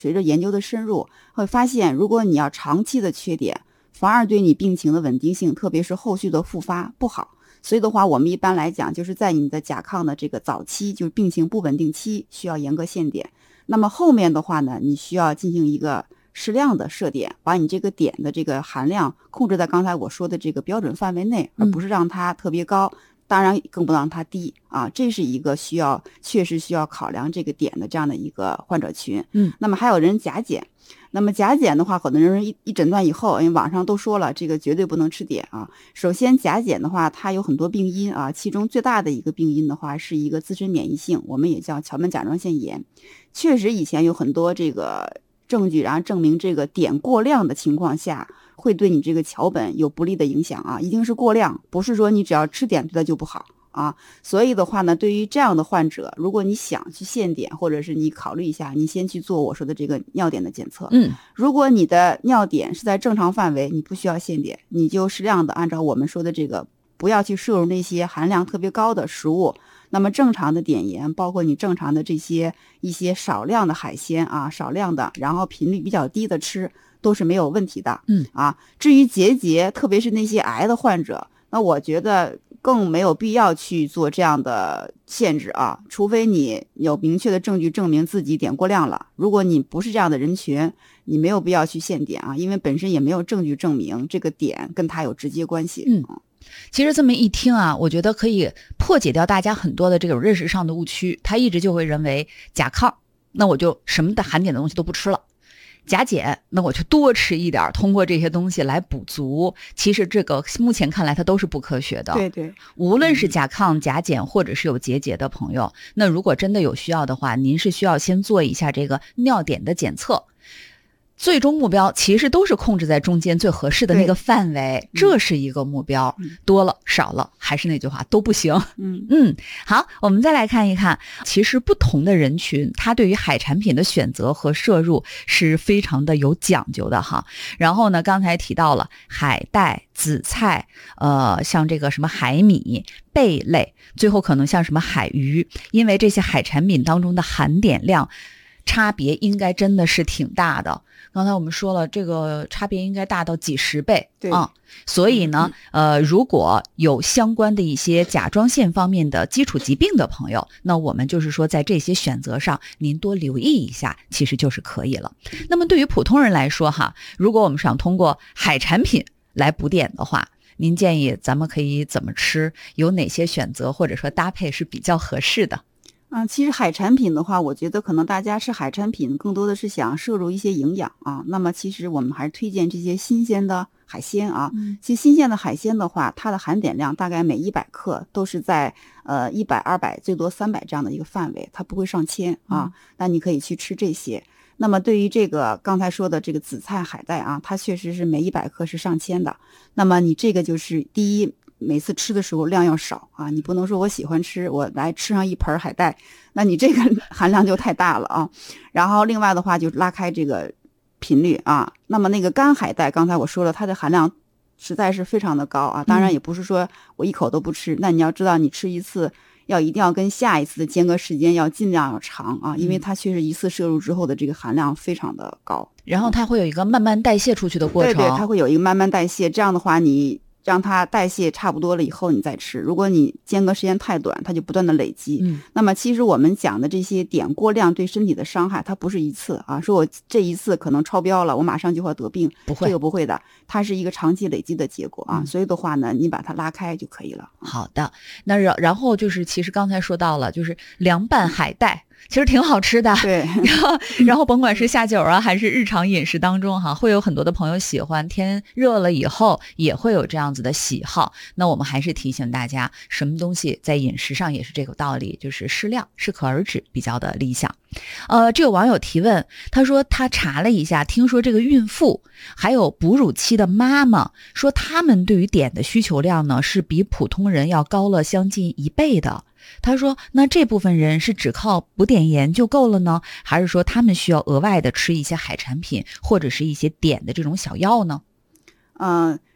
随着研究的深入，会发现如果你要长期的缺碘，反而对你病情的稳定性，特别是后续的复发不好。所以的话，我们一般来讲，就是在你的甲亢的这个早期，就是病情不稳定期，需要严格限碘。那么后面的话呢，你需要进行一个适量的摄碘，把你这个碘的这个含量控制在刚才我说的这个标准范围内，而不是让它特别高。当然更不能让它低啊，这是一个确实需要考量这个碘的这样的一个患者群。那么还有人甲减，那么甲减的话，很多人一诊断以后，因为网上都说了，这个绝对不能吃碘啊。首先甲减的话，它有很多病因啊，其中最大的一个病因的话是一个自身免疫性，我们也叫桥本甲状腺炎。确实以前有很多这个证据，然后证明这个碘过量的情况下会对你这个桥本有不利的影响啊，一定是过量，不是说你只要吃碘对它就不好啊。所以的话呢，对于这样的患者，如果你想去限碘，或者是你考虑一下，你先去做我说的这个尿碘的检测。如果你的尿碘是在正常范围，你不需要限碘，你就适量的按照我们说的这个，不要去摄入那些含量特别高的食物。那么正常的碘盐，包括你正常的一些少量的海鲜啊，少量的，然后频率比较低的吃，都是没有问题的。至于结节，特别是那些癌的患者，那我觉得更没有必要去做这样的限制啊，除非你有明确的证据证明自己碘过量了。如果你不是这样的人群，你没有必要去限碘啊，因为本身也没有证据证明这个碘跟它有直接关系。 其实这么一听啊，我觉得可以破解掉大家很多的这种认识上的误区。他一直就会认为甲亢，那我就什么的含碘的东西都不吃了。甲减，那我就多吃一点，通过这些东西来补足。其实这个目前看来它都是不科学的。 对， 无论是甲亢、甲减，或者是有结节的朋友，那如果真的有需要的话，您是需要先做一下这个尿碘的检测。最终目标其实都是控制在中间最合适的那个范围，这是一个目标。多了少了，还是那句话，都不行。好，我们再来看一看，其实不同的人群，他对于海产品的选择和摄入是非常的有讲究的哈。然后呢，刚才提到了海带、紫菜，像这个什么海米、贝类，最后可能像什么海鱼，因为这些海产品当中的含碘量差别应该真的是挺大的。刚才我们说了，这个差别应该大到几十倍。 对所以呢，如果有相关的一些甲状腺方面的基础疾病的朋友，那我们就是说在这些选择上您多留意一下，其实就是可以了。那么对于普通人来说哈，如果我们想通过海产品来补碘的话，您建议咱们可以怎么吃？有哪些选择或者说搭配是比较合适的？ 其实海产品的话，我觉得可能大家吃海产品更多的是想摄入一些营养啊。那么其实我们还是推荐这些新鲜的海鲜啊。其实新鲜的海鲜的话，它的含碘量大概每100克都是在100、200最多300这样的一个范围，它不会上千啊。那你可以去吃这些。那么对于这个刚才说的这个紫菜、海带啊，它确实是每100克是上千的。那么你这个就是第一，每次吃的时候量要少啊，你不能说我喜欢吃，我来吃上一盆海带，那你这个含量就太大了啊。然后另外的话就拉开这个频率啊。那么那个干海带，刚才我说了，它的含量实在是非常的高啊。当然也不是说我一口都不吃，那你要知道，你吃一次一定要跟下一次的间隔时间要尽量要长啊，因为它确实一次摄入之后的这个含量非常的高， 然后它会有一个慢慢代谢出去的过程。 对，它会有一个慢慢代谢，这样的话你让它代谢差不多了以后你再吃，如果你间隔时间太短，它就不断的累积。那么其实我们讲的这些碘过量对身体的伤害，它不是一次啊，说我这一次可能超标了，我马上就会得病， 不会， 这个不会的，它是一个长期累积的结果啊。所以的话呢，你把它拉开就可以了。 好的，那然后就是其实刚才说到了，就是凉拌海带。其实挺好吃的， 对。 然后甭管是下酒啊，还是日常饮食当中哈，会有很多的朋友喜欢，天热了以后也会有这样子的喜好。那我们还是提醒大家，什么东西在饮食上也是这个道理，就是适量，适可而止比较的理想。这个网友提问，他说他查了一下，听说这个孕妇还有哺乳期的妈妈，说他们对于碘的需求量呢是比普通人要高了将近1倍的。他说那这部分人是只靠补碘盐就够了呢，还是说他们需要额外的吃一些海产品或者是一些碘的这种小药呢？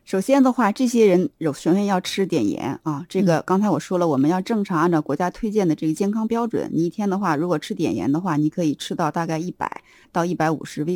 首先的话，这些人首先要吃点盐啊。这个刚才我说了，我们要正常按照国家推荐的这个健康标准。你一天的话，如果吃碘盐的话，你可以吃到大概100到150微